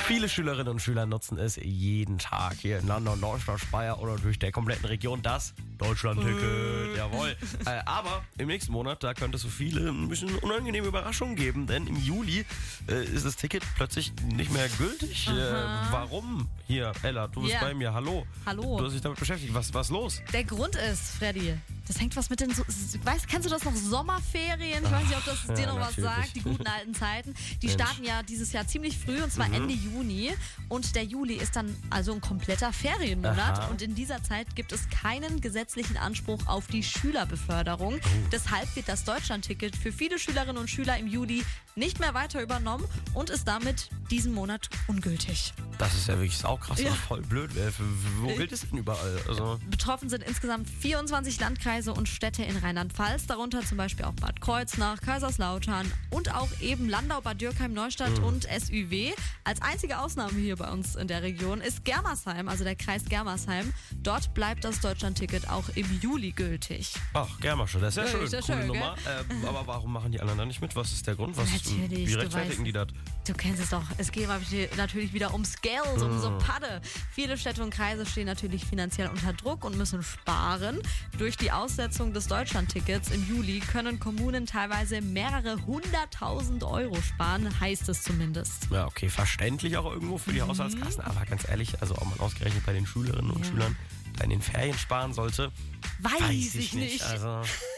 Viele Schülerinnen und Schüler nutzen es jeden Tag hier in Landau, Neustadt, Speyer oder durch der kompletten Region. Das Deutschland-Ticket, jawohl. Aber im nächsten Monat, da könnte es für viele ein bisschen unangenehme Überraschungen geben, denn im Juli ist das Ticket plötzlich nicht mehr gültig. Warum? Hier, Ella, du bist bei mir. Hallo. Hallo. Du hast dich damit beschäftigt. Was ist los? Der Grund ist, Freddy, das hängt was mit den... kennst du das noch? Sommerferien? Ich weiß nicht, ob das dir noch was sagt. Die guten alten Zeiten. Die starten ja dieses Jahr ziemlich früh, und zwar Ende Juni. Und der Juli ist dann also ein kompletter Ferienmonat. Aha. Und in dieser Zeit gibt es keinen gesetzlichen Anspruch auf die Schülerbeförderung. Deshalb wird das Deutschlandticket für viele Schülerinnen und Schüler im Juli nicht mehr weiter übernommen und ist damit diesen Monat ungültig. Das ist ja wirklich saukrass Ja. und voll blöd. Wo gilt es denn überall? Also, Betroffen sind insgesamt 24 Landkreise und Städte in Rheinland-Pfalz, darunter zum Beispiel auch Bad Kreuznach, Kaiserslautern und auch eben Landau, Bad Dürkheim, Neustadt und SÜW. Als einzige Ausnahme hier bei uns in der Region ist Germersheim, also der Kreis Germersheim. Dort bleibt das Deutschlandticket auch im Juli gültig. ach, Germersche, das ist ja Ja, schön. ist ja Coole schön, Nummer. Aber warum machen die anderen da nicht mit? Was ist der Grund? Natürlich, wie du rechtfertigen weißt. die das? Du kennst es doch, es geht natürlich wieder ums Geld, um so Padde. Viele Städte und Kreise stehen natürlich finanziell unter Druck und müssen sparen. Durch die Aussetzung des Deutschlandtickets im Juli können Kommunen teilweise mehrere 100.000 Euro sparen, heißt es zumindest. Ja, okay, verständlich auch irgendwo für die Haushaltskassen. Aber ganz ehrlich, also ob man ausgerechnet bei den Schülerinnen und Schülern da in den Ferien sparen sollte, Weiß ich nicht. Also